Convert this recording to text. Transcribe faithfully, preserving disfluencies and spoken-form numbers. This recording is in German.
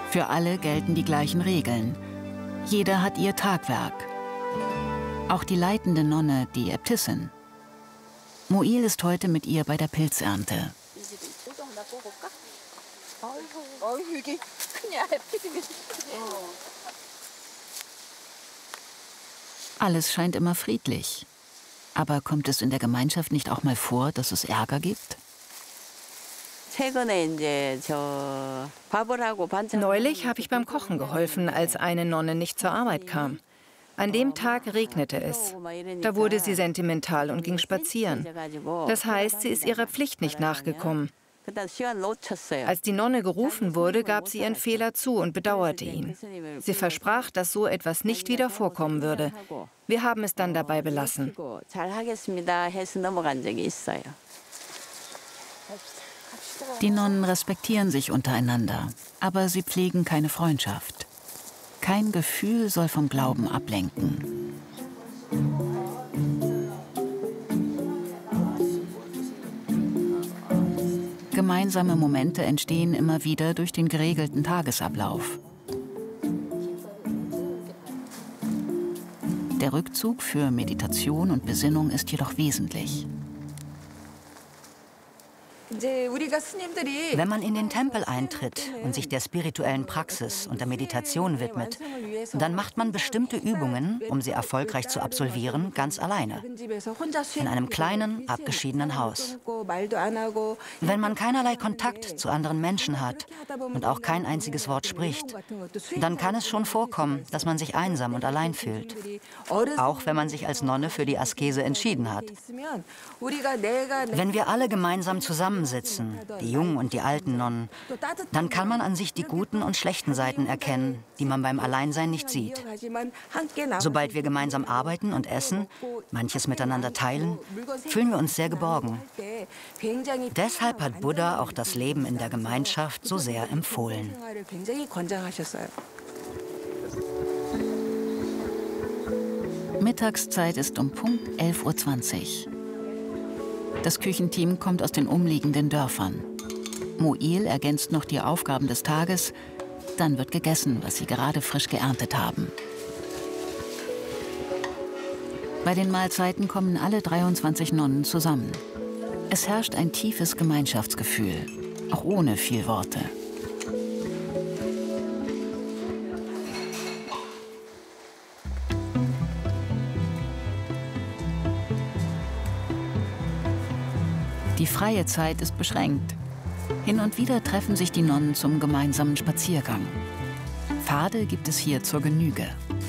Für alle gelten die gleichen Regeln. Jeder hat ihr Tagwerk. Auch die leitende Nonne, die Äbtissin. Mo'il ist heute mit ihr bei der Pilzernte. Alles scheint immer friedlich. Aber kommt es in der Gemeinschaft nicht auch mal vor, dass es Ärger gibt? Neulich habe ich beim Kochen geholfen, als eine Nonne nicht zur Arbeit kam. An dem Tag regnete es. Da wurde sie sentimental und ging spazieren. Das heißt, sie ist ihrer Pflicht nicht nachgekommen. Als die Nonne gerufen wurde, gab sie ihren Fehler zu und bedauerte ihn. Sie versprach, dass so etwas nicht wieder vorkommen würde. Wir haben es dann dabei belassen. Die Nonnen respektieren sich untereinander, aber sie pflegen keine Freundschaft. Kein Gefühl soll vom Glauben ablenken. Gemeinsame Momente entstehen immer wieder durch den geregelten Tagesablauf. Der Rückzug für Meditation und Besinnung ist jedoch wesentlich. Wenn man in den Tempel eintritt und sich der spirituellen Praxis und der Meditation widmet, dann macht man bestimmte Übungen, um sie erfolgreich zu absolvieren, ganz alleine. In einem kleinen, abgeschiedenen Haus. Wenn man keinerlei Kontakt zu anderen Menschen hat und auch kein einziges Wort spricht, dann kann es schon vorkommen, dass man sich einsam und allein fühlt. Auch wenn man sich als Nonne für die Askese entschieden hat. Wenn wir alle gemeinsam zusammensitzen, die jungen und die alten Nonnen, dann kann man an sich die guten und schlechten Seiten erkennen, die man beim Alleinsein nicht sieht. Sobald wir gemeinsam arbeiten und essen, manches miteinander teilen, fühlen wir uns sehr geborgen. Deshalb hat Buddha auch das Leben in der Gemeinschaft so sehr empfohlen. Mittagszeit ist um Punkt elf Uhr zwanzig. Das Küchenteam kommt aus den umliegenden Dörfern. Mo'il ergänzt noch die Aufgaben des Tages. Dann wird gegessen, was sie gerade frisch geerntet haben. Bei den Mahlzeiten kommen alle dreiundzwanzig Nonnen zusammen. Es herrscht ein tiefes Gemeinschaftsgefühl, auch ohne viel Worte. Die freie Zeit ist beschränkt. Hin und wieder treffen sich die Nonnen zum gemeinsamen Spaziergang. Pfade gibt es hier zur Genüge.